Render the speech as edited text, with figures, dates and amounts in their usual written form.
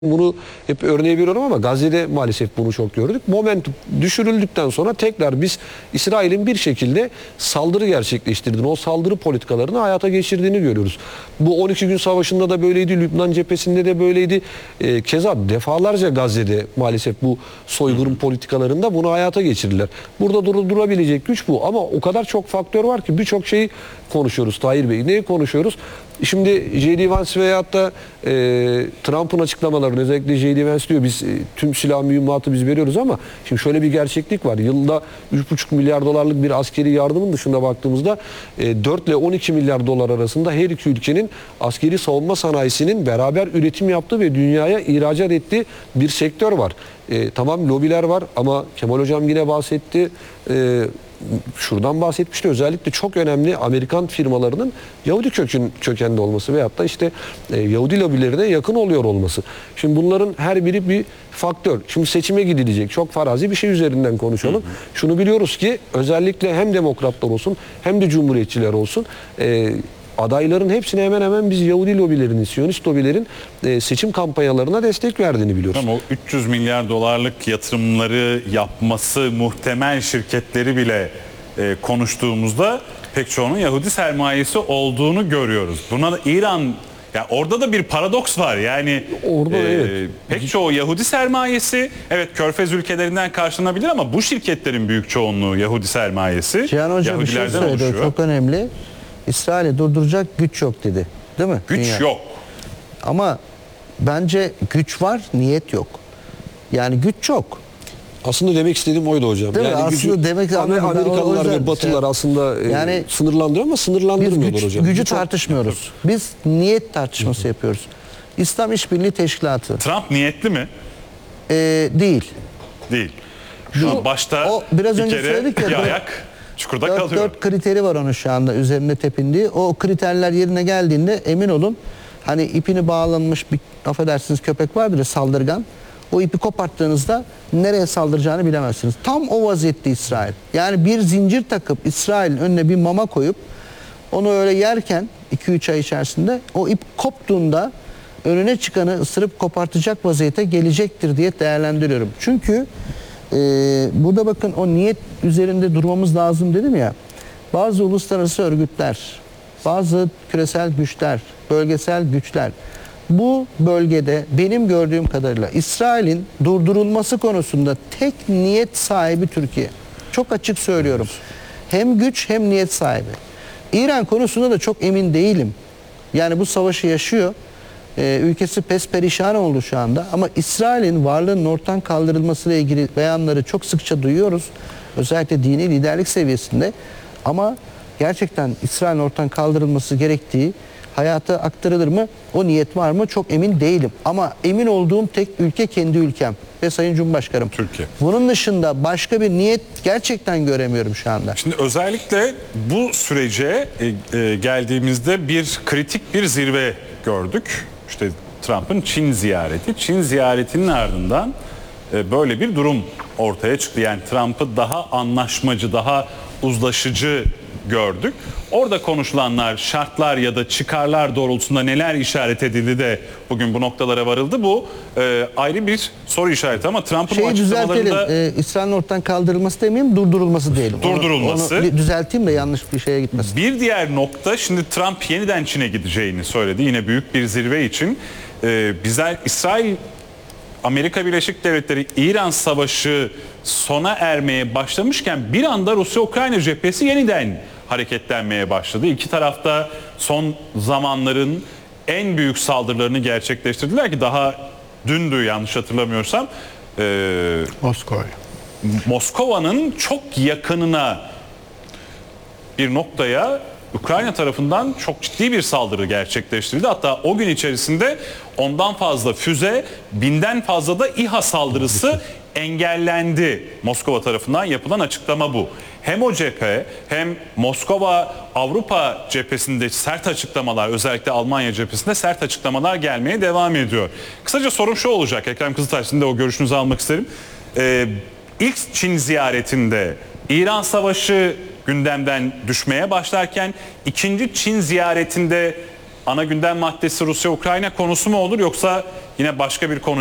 Bunu hep örneğe veriyorum ama Gazze'de maalesef bunu çok gördük. Momentum düşürüldükten sonra tekrar biz İsrail'in bir şekilde saldırı gerçekleştirdiğini, o saldırı politikalarını hayata geçirdiğini görüyoruz. Bu 12 gün savaşında da böyleydi, Lübnan cephesinde de böyleydi. Keza defalarca Gazze'de maalesef bu soykırım politikalarında bunu hayata geçirdiler. Burada durabilecek güç bu ama o kadar çok faktör var ki birçok şeyi konuşuyoruz Tahir Bey. Neyi konuşuyoruz? Şimdi J.D. Vance veyahut da Trump'ın açıklamaları, özellikle J.D. Vance diyor biz tüm silah mühimmatı biz veriyoruz ama şimdi şöyle bir gerçeklik var. Yılda 3,5 milyar dolarlık bir askeri yardımın dışında baktığımızda 4 ile 12 milyar dolar arasında her iki ülkenin askeri savunma sanayisinin beraber üretim yaptığı ve dünyaya ihracat ettiği bir sektör var. Tamam lobiler var ama Kemal Hocam yine bahsetti. Şuradan bahsetmişti, özellikle çok önemli Amerikan firmalarının Yahudi kökenli olması veyahut da işte Yahudi lobilerine yakın oluyor olması. Şimdi bunların her biri bir faktör. Şimdi seçime gidilecek. Çok farazi bir şey üzerinden konuşalım. Şunu biliyoruz ki özellikle hem demokratlar olsun hem de cumhuriyetçiler olsun adayların hepsine hemen hemen biz Yahudi lobilerinin, Siyonist lobilerin seçim kampanyalarına destek verdiğini biliyoruz. Ama o 300 milyar dolarlık yatırımları yapması muhtemel şirketleri bile konuştuğumuzda pek çoğunun Yahudi sermayesi olduğunu görüyoruz. Buna da İran, ya orada da bir paradoks var. Yani orada pek çoğu Yahudi sermayesi, evet Körfez ülkelerinden karşılanabilir ama bu şirketlerin büyük çoğunluğu Yahudi sermayesi. Cihan Hoca bir şey söyledi, çok önemli. İsrail'i durduracak güç yok dedi. Değil mi? Güç yok. Ama bence güç var, niyet yok. Yani güç çok. Aslında demek istediğim oydu hocam. Değil mi? Yani aslında demek Amerikalılar ve Batılar aslında yani sınırlandırıyor ama sınırlandırmıyorlar hocam. Gücü tartışmıyoruz. Biz niyet tartışması yapıyoruz. İslam İşbirliği Teşkilatı. Trump niyetli mi? Değil. Değil. Şu an başta o biraz bir önce kere söyledik ya, bir ayak çukurda kalıyor. 4 kriteri var onun şu anda üzerinde tepindiği. O kriterler yerine geldiğinde emin olun, hani ipini bağlanmış bir, affedersiniz, köpek vardır ya, saldırgan. O ipi koparttığınızda nereye saldıracağını bilemezsiniz. Tam o vaziyette İsrail. Yani bir zincir takıp İsrail'in önüne bir mama koyup onu öyle yerken 2-3 ay içerisinde o ip koptuğunda önüne çıkanı ısırıp kopartacak vaziyete gelecektir diye değerlendiriyorum. Çünkü burada bakın o niyet üzerinde durmamız lazım dedim ya. Bazı uluslararası örgütler, bazı küresel güçler, bölgesel güçler bu bölgede benim gördüğüm kadarıyla İsrail'in durdurulması konusunda tek niyet sahibi Türkiye. Çok açık söylüyorum. Hem güç hem niyet sahibi. İran konusunda da çok emin değilim. Yani bu savaşı yaşıyor. Ülkesi pesperişan oldu şu anda. Ama İsrail'in varlığının ortadan kaldırılmasıyla ilgili beyanları çok sıkça duyuyoruz. Özellikle dini liderlik seviyesinde. Ama gerçekten İsrail'in ortadan kaldırılması gerektiği hayata aktarılır mı? O niyet var mı? Çok emin değilim. Ama emin olduğum tek ülke kendi ülkem ve Sayın Cumhurbaşkanım. Türkiye. Bunun dışında başka bir niyet gerçekten göremiyorum şu anda. Şimdi özellikle bu sürece geldiğimizde bir kritik bir zirve gördük. İşte Trump'ın Çin ziyareti. Çin ziyaretinin ardından böyle bir durum ortaya çıktı. Yani Trump'ı daha anlaşmacı, daha uzlaşıcı gördük. Orada konuşulanlar, şartlar ya da çıkarlar doğrultusunda neler işaret edildi de bugün bu noktalara varıldı. Bu ayrı bir soru işareti ama Trump'ın açıklamalarında... İsrail'in ortadan kaldırılması demeyeyim, durdurulması diyelim. Durdurulması. Onu düzelteyim de yanlış bir şeye gitmesin. Bir diğer nokta, şimdi Trump yeniden Çin'e gideceğini söyledi. Yine büyük bir zirve için. İsrail, Amerika Birleşik Devletleri, İran savaşı sona ermeye başlamışken bir anda Rusya-Ukrayna cephesi yeniden hareketlenmeye başladı. İki tarafta son zamanların en büyük saldırılarını gerçekleştirdiler ki daha dündü yanlış hatırlamıyorsam. Moskova'nın çok yakınına bir noktaya Ukrayna tarafından çok ciddi bir saldırı gerçekleştirildi. Hatta o gün içerisinde ondan fazla füze, 1000'den fazla da İHA saldırısı engellendi. Moskova tarafından yapılan açıklama bu. Hem o cephe hem Moskova Avrupa cephesinde sert açıklamalar, özellikle Almanya cephesinde sert açıklamalar gelmeye devam ediyor. Kısaca sorum şu olacak, Ekrem Kızıltaş, sizin de o görüşünüzü almak isterim. İlk Çin ziyaretinde İran savaşı gündemden düşmeye başlarken ikinci Çin ziyaretinde ana gündem maddesi Rusya-Ukrayna konusu mu olur, yoksa yine başka bir konu